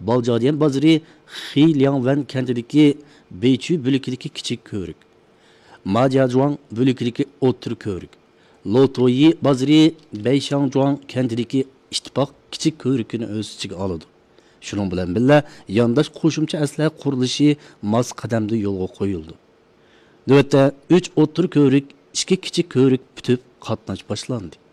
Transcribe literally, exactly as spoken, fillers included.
Balcadiyan bozori Xiliangvan kentidagi Beychu bo'likidagi kichik ko'rik. Majiajuan bo'likidagi o'tir ko'rik. Lotoyi bozori Beishangjuan kentidagi ittifoq kichik ko'rikini o'z ichiga oladi. Shuning bilan birga yondosh qo'shimcha aslar qurilishi mos qadamda yo'lga qo'yildi. Navbatda uch o'tir ko'rik, ikki kichik ko'rik bitib qatnash boshlandi.